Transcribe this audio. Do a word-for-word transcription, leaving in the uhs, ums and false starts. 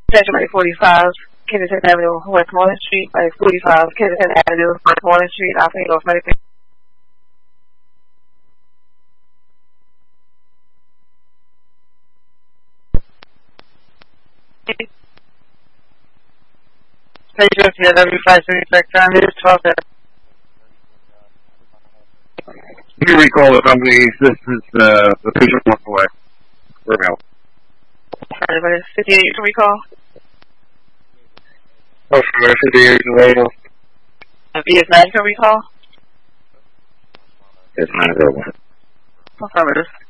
Section forty-five, Kennington Avenue, West Moreland Street, like forty-five, Kennington Avenue, West Moreland Street, Alpha Flight. Station T L W five seventy-six, time is twelve. You recall the company, this is uh, the patient walk away. For mail. Sorry, but it's fifty-eight, you can recall? Oh, for fifty-eight later. B S nine, you can recall? It's nine available. Affirmative.